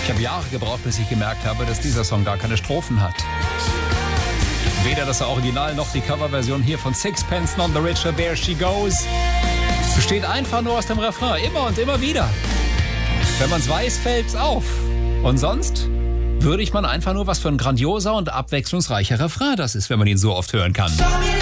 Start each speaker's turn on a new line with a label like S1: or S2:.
S1: Ich habe Jahre gebraucht, bis ich gemerkt habe, dass dieser Song gar keine Strophen hat. Weder das Original noch die Coverversion hier von Sixpence None the Richer, There She Goes. Besteht einfach nur aus dem Refrain, immer und immer wieder. Wenn man es weiß, fällt es auf. Und sonst würdigt man einfach nur, was für ein grandioser und abwechslungsreicher Refrain das ist, wenn man ihn so oft hören kann.